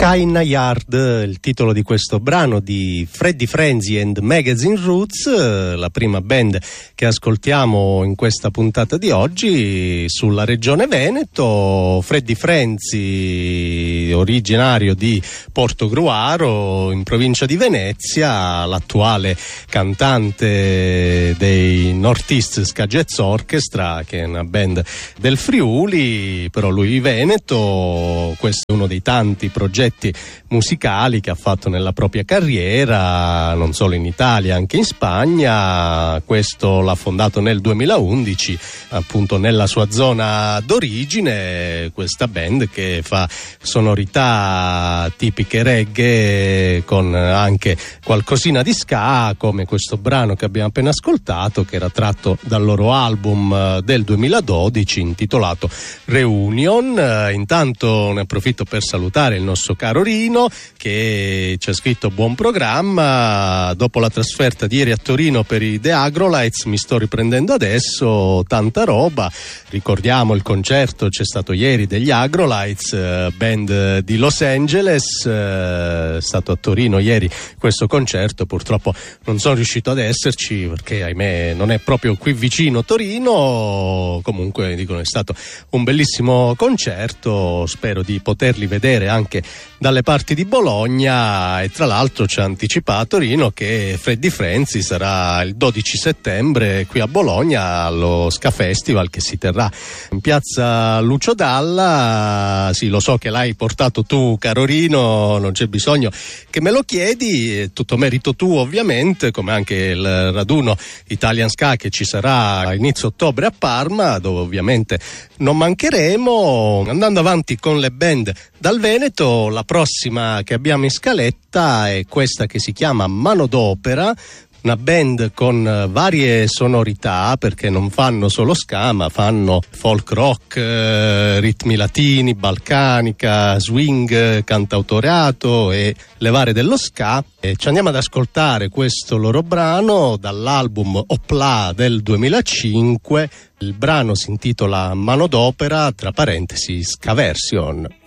Sky in a Yard, il titolo di questo brano di Freddie Frenzy and Magazine Roots, la prima band che ascoltiamo in questa puntata di oggi sulla regione Veneto. Freddie Frenzy, originario di Portogruaro, in provincia di Venezia, l'attuale cantante dei Northeast Ska Jazz Orchestra, che è una band del Friuli, però lui veneto. Questo è uno dei tanti progetti musicali che ha fatto nella propria carriera, non solo in Italia, anche in Spagna. Questo l'ha fondato nel 2011, appunto nella sua zona d'origine, questa band che fa sonorità tipiche reggae con anche qualcosina di ska, come questo brano che abbiamo appena ascoltato, che era tratto dal loro album del 2012 intitolato Reunion. Intanto ne approfitto per salutare il nostro caro Rino, che ci ha scritto: buon programma, dopo la trasferta di ieri a Torino per i The Agrolites mi sto riprendendo adesso, tanta roba. Ricordiamo il concerto, c'è stato ieri degli Agrolites, band di Los Angeles, è stato a Torino ieri questo concerto. Purtroppo non sono riuscito ad esserci perché, ahimè, non è proprio qui vicino Torino. Comunque dicono è stato un bellissimo concerto, spero di poterli vedere anche dalle parti di Bologna. E tra l'altro ci ha anticipato Rino che Freddie Frenzy sarà il 12 settembre qui a Bologna allo Ska Festival, che si terrà in piazza Lucio Dalla. Sì, lo so che l'hai portato tu, caro Rino, non c'è bisogno che me lo chiedi, è tutto merito tuo ovviamente, come anche il raduno Italian Ska che ci sarà a inizio ottobre a Parma, dove ovviamente non mancheremo. Andando avanti con le band dal Veneto, la prossima che abbiamo in scaletta è questa che si chiama Manodopera, una band con varie sonorità, perché non fanno solo ska ma fanno folk rock, ritmi latini, balcanica, swing, cantautorato e le varie dello ska. E ci andiamo ad ascoltare questo loro brano dall'album Opla del 2005. Il brano si intitola Manodopera, tra parentesi Ska Version.